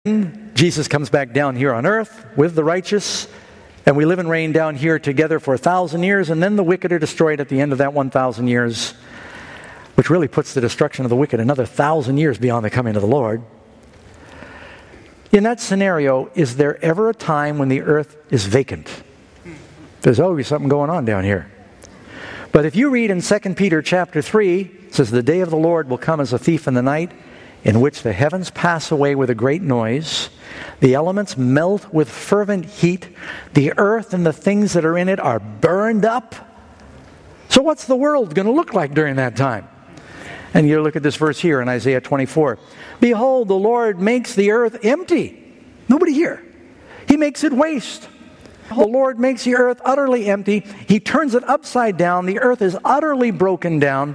Jesus comes back down here on earth with the righteous, and we live and reign down here together for 1,000 years, and then the wicked are destroyed at the end of that 1,000 years, which really puts the destruction of the wicked another 1,000 years beyond the coming of the Lord. In that scenario, is there ever a time when the earth is vacant? There's always something going on down here. But if you read in 2 Peter chapter 3, it says, "The day of the Lord will come as a thief in the night, in which the heavens pass away with a great noise, the elements melt with fervent heat, the earth and the things that are in it are burned up." So what's the world going to look like during that time? And you look at this verse here in Isaiah 24. "Behold, the Lord makes the earth empty." Nobody here. He makes it waste. The Lord makes the earth utterly empty. He turns it upside down. The earth is utterly broken down.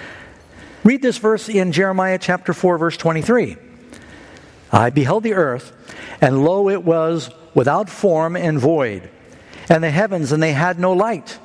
Read this verse in Jeremiah chapter 4, verse 23. "I beheld the earth, and lo, it was without form and void, and the heavens, and they had no light.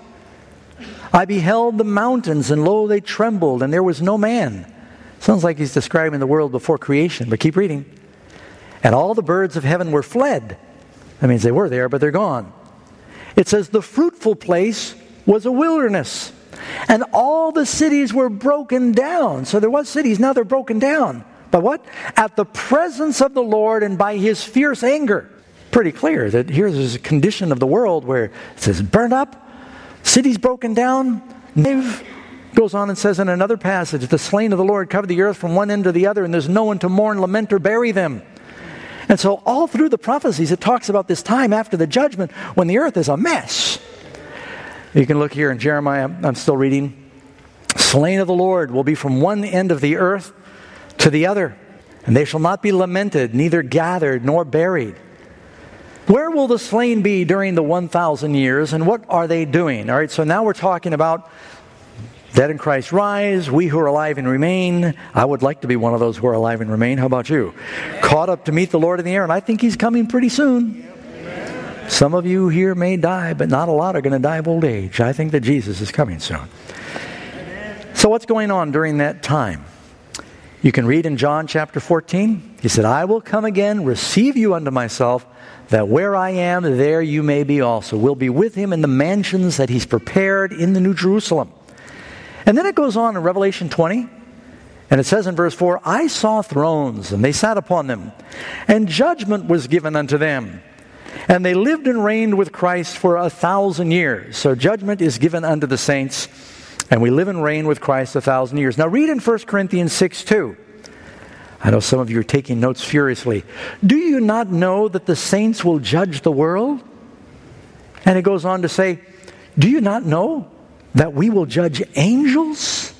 I beheld the mountains, and lo, they trembled, and there was no man." Sounds like he's describing the world before creation, but keep reading. "And all the birds of heaven were fled." That means they were there, but they're gone. It says, "The fruitful place was a wilderness, and all the cities were broken down." So there was cities, now they're broken down. By what? "At the presence of the Lord and by His fierce anger." Pretty clear that here's a condition of the world where it says burned up, cities broken down. Dave goes on and says in another passage, "The slain of the Lord cover the earth from one end to the other, and there's no one to mourn, lament, or bury them." And so all through the prophecies, it talks about this time after the judgment when the earth is a mess. You can look here in Jeremiah, I'm still reading. "Slain of the Lord will be from one end of the earth to the other, and they shall not be lamented, neither gathered nor buried." Where will the slain be during the 1,000 years, and what are they doing? All right, so now we're talking about dead in Christ rise, we who are alive and remain. I would like to be one of those who are alive and remain. How about you? Caught up to meet the Lord in the air, and I think He's coming pretty soon. Some of you here may die, but not a lot are going to die of old age. I think that Jesus is coming soon. So what's going on during that time? You can read in John chapter 14. He said, "I will come again, receive you unto myself, that where I am, there you may be also." We'll be with Him in the mansions that He's prepared in the New Jerusalem. And then it goes on in Revelation 20, and it says in verse 4, "I saw thrones, and they sat upon them, and judgment was given unto them. And they lived and reigned with Christ for 1,000 years." So judgment is given unto the saints, and we live and reign with Christ 1,000 years. Now read in 1 Corinthians 6:2. I know some of you are taking notes furiously. "Do you not know that the saints will judge the world?" And it goes on to say, "Do you not know that we will judge angels?"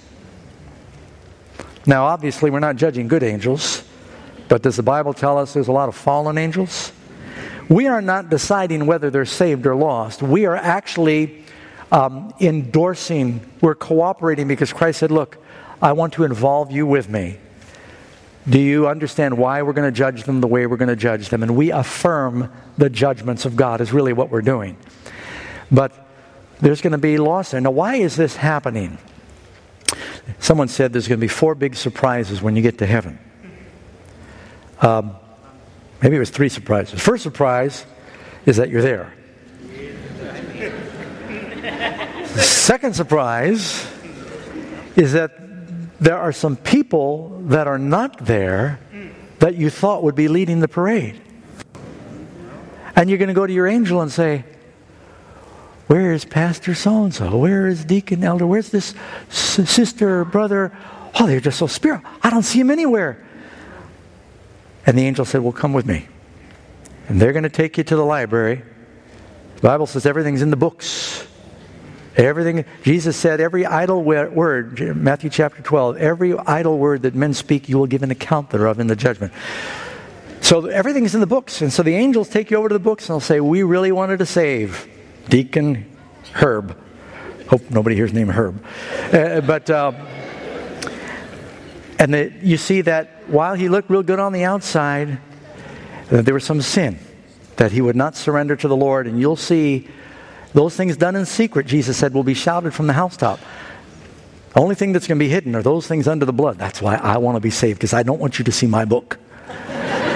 Now obviously we're not judging good angels, but does the Bible tell us there's a lot of fallen angels? We are not deciding whether they're saved or lost. We are actually endorsing, we're cooperating because Christ said, "Look, I want to involve you with me. Do you understand why we're going to judge them the way we're going to judge them?" And we affirm the judgments of God is really what we're doing. But there's going to be loss there. Now why is this happening? Someone said there's going to be 4 big surprises when you get to heaven. Maybe it was 3 surprises. First surprise is that you're there. The second surprise is that there are some people that are not there that you thought would be leading the parade. And you're going to go to your angel and say, "Where is Pastor so-and-so? Where is Deacon Elder? Where's this sister or brother? Oh, they're just so spiritual. I don't see them anywhere." And the angel said, "Well, come with me." And they're going to take you to the library. The Bible says everything's in the books. Everything. Jesus said every idle word, Matthew chapter 12, every idle word that men speak, you will give an account thereof in the judgment. So everything's in the books. And so the angels take you over to the books and they'll say, "We really wanted to save Deacon Herb." Hope nobody here's named Herb. You see that while he looked real good on the outside, there was some sin that he would not surrender to the Lord. And you'll see those things done in secret, Jesus said, will be shouted from the housetop. The only thing that's going to be hidden are those things under the blood. That's why I want to be saved, because I don't want you to see my book.